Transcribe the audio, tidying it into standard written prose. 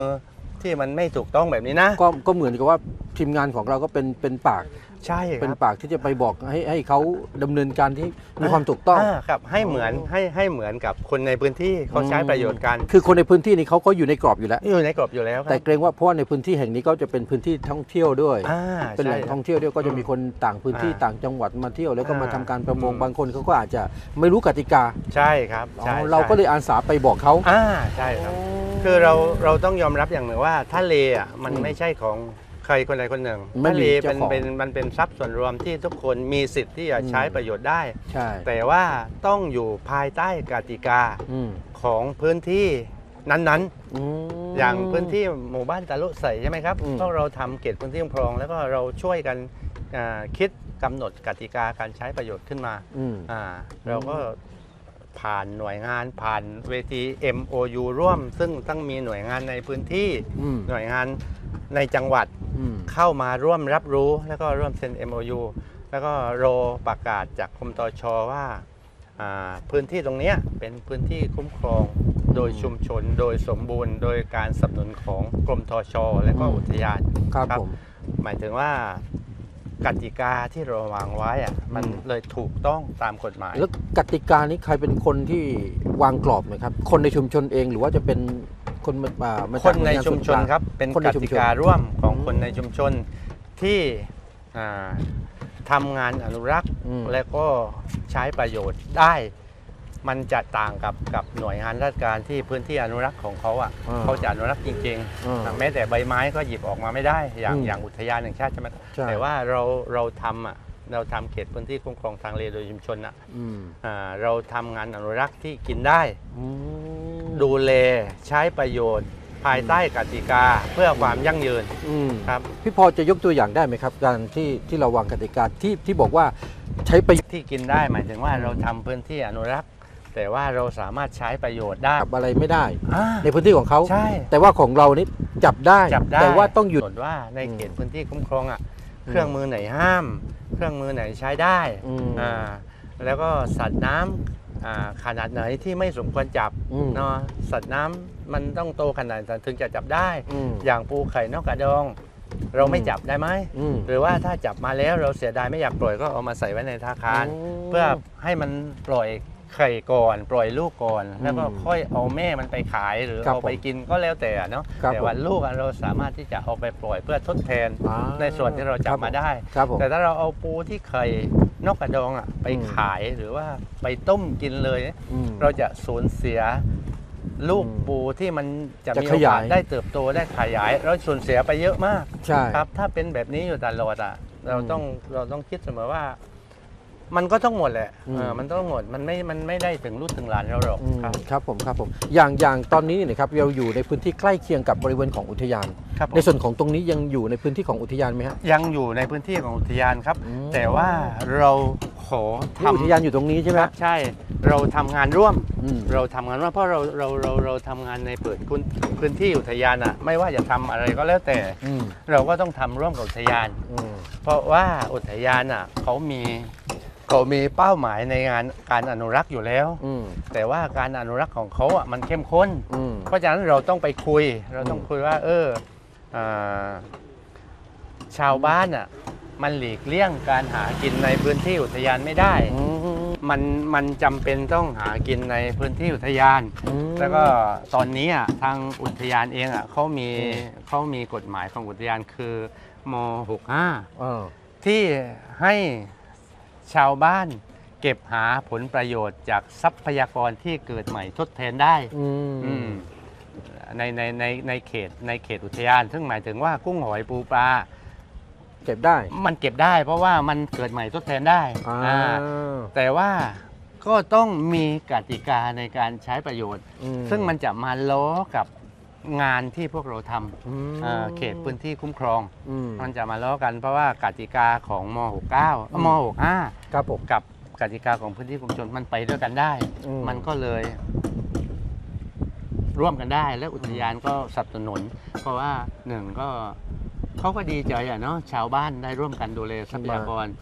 ที่มันไม่ถูกต้องแบบนี้นะก็เหมือนกับว่าทีมงานของเราก็เป็นปากใช่เป็นปากที่จะไปบอกให้เขาดำเนินการที่มีความถูกต้องครับให้เหมือนกับคนในพื้นที่เขาใช้ประโยชน์กันคือคนในพื้นที่นี้เขาก็อยู่ในกรอบอยู่แล้วอยู่ในกรอบอยู่แล้วแต่เกรงว่าเพราะว่าในพื้นที่แห่งนี้ก็จะเป็นพื้นที่ท่องเที่ยวด้วยเป็นแหล่งท่องเที่ยวด้วยก็จะมีคนต่างพื้นที่ต่างจังหวัดมาเที่ยวแล้วก็มาทำการประมงบางคนเขาก็อาจจะไม่รู้กติกาใช่ครับเราก็เลยอาสาไปบอกเขาใช่ครับคือเราต้องยอมรับอย่างหนึ่งว่าทะเลอ่ะมันไม่ใช่ของใครคนใดคนหนึ่งทะเลมันเป็นทรัพย์ส่วนรวมที่ทุกคนมีสิทธิ์ที่จะใช้ประโยชน์ได้แต่ว่าต้องอยู่ภายใต้กติกาของพื้นที่นั้นๆอย่างพื้นที่หมู่บ้านตะลุใส่ใช่ไหมครับเพราะเราทำเขตพื้นที่คุ้มครองแล้วก็เราช่วยกันคิดกำหนดกติกาการใช้ประโยชน์ขึ้นมาเราก็ผ่านหน่วยงานผ่านเวที MOU ร่วมซึ่งต้องมีหน่วยงานในพื้นที่หน่วยงานในจังหวัดเข้ามาร่วมรับรู้แล้วก็ร่วมเซ็น MOU แล้วก็รอประกาศจากกรมตช.ว่าพื้นที่ตรงนี้เป็นพื้นที่คุ้มครองโดยชุมชนโดยสมบูรณ์โดยการสนับสนุนของกรมตช.และก็อุทยานครับหมายถึงว่ากติกาที่เราวางไว้มันเลยถูกต้องตามกฎหมายแล้วกติกานี้ใครเป็นคนที่วางกรอบไหมครับคนในชุมชนเองหรือว่าจะเป็นคนในชุมชนครับเป็นกติการ่วมของคนในชุมชนที่ทำงานอนุรักษ์และก็ใช้ประโยชน์ได้มันจะต่างกับหน่วยงานราชการที่พื้นที่อนุรักษ์ของเขาเขาจะอนุรักษ์จริงๆแม้แต่ใบไม้ก็หยิบออกมาไม่ได้อย่างอุทยานแห่งชาติใช่ไหมแต่ว่าเราทำเขตพื้นที่คุ้มครองทางทะเลโดยชุมชนเราทำงานอนุรักษ์ที่กินได้ดูแลใช้ประโยชน์ภายใต้กติกาเพื่อความยั่งยืนครับพี่พอจะยกตัวอย่างได้ไหมครับการที่เราวางกติกาที่บอกว่าใช้ประโยชน์ที่กินได้หมายถึงว่าเราทำพื้นที่อนุรักษ์แต่ว่าเราสามารถใช้ประโยชน์ได้อะไรไม่ได้ในพื้นที่ของเขาใช่แต่ว่าของเรานี่จับได้แต่ว่าต้องหยุดว่าในเขตพื้นที่คุ้มครองเครื่องมือไหนห้ามเครื่องมือไหนใช้ได้แล้วก็สัตว์น้ำขนาดไหนที่ไม่สมควรจับเนาะสัตว์น้ำมันต้องโตขนาดไหนถึงจะจับได้อย่างปูไข่นกกระดองเราไม่จับได้ไหมหรือว่าถ้าจับมาแล้วเราเสียดายไม่อยากปล่อยก็เอามาใส่ไว้ในธนาคารเพื่อให้มันปล่อยไข่ก่อนปล่อยลูกก่อนแล้วก็ค่อยเอาแม่มันไปขายหรือเอาไปกินก็แล้วแต่เนาะแต่ว่าลูกเราสามารถที่จะเอาไปปล่อยเพื่อทดแทนในส่วนที่เราจับมาได้แต่ถ้าเราเอาปูที่ไข่นกกระดองไปขายหรือว่าไปต้มกินเลยเราจะสูญเสียลูกปูที่มันจะมีโอกาสได้เติบโตได้ขยายเราสูญเสียไปเยอะมากครับถ้าเป็นแบบนี้อยู่ตลอดเราต้องคิดเสมอว่ามันก็ต้องหมดแหละมันต้องหมดมันไม่ได้ถึงลูกถึงหลานเราหรอกครับผมอย่างตอนนี้เนี่ยครับเราอยู่ในพื้นที่ใกล้เคียงกับบริเวณของอุทยานในส่วนของตรงนี้ยังอยู่ในพื้นที่ของอุทยานไหมฮะยังอยู่ในพื้นที่ของอุทยานครับแต่ว่าเราขอทำอุทยานอยู่ตรงนี้ใช่ไหมใช่เราทำงานร่วมเพราะเราทำงานในเปิดพื้นที่อุทยานไม่ว่าจะทำอะไรก็แล้วแต่เราก็ต้องทำร่วมกับอุทยานเพราะว่าอุทยานเขามีเป้าหมายในงานการอนุรักษ์อยู่แล้วแต่ว่าการอนุรักษ์ของเขามันเข้มข้นเพราะฉะนั้นเราต้องไปคุยว่าชาวบ้านมันหลีกเลี่ยงการหากินในพื้นที่อุทยานไม่ได้มันจำเป็นต้องหากินในพื้นที่อุทยานแล้วก็ตอนนี้ทางอุทยานเองเขามีกฎหมายของอุทยานคือม.65ที่ให้ชาวบ้านเก็บหาผลประโยชน์จากทรัพยากรที่เกิดใหม่ทดแทนได้ในเขตอุทยานซึ่งหมายถึงว่ากุ้งหอยปูปลาเก็บได้มันเก็บได้เพราะว่ามันเกิดใหม่ทดแทนได้แต่ว่าก็ต้องมีกติกาในการใช้ประโยชน์ซึ่งมันจะมาล้อกับงานที่พวกเราทำเขตพื้นที่คุ้มครองมันจะมาล้อกันเพราะว่ากติกาของม.65 ครับผมกับกติกาของพื้นที่ชุมชนมันไปด้วยกันได้มันก็เลยร่วมกันได้และอุทยานก็สนับสนุนเพราะว่าหนึ่งก็เขาก็ดีใจเนาะชาวบ้านได้ร่วมกันดูแลทรัพยากร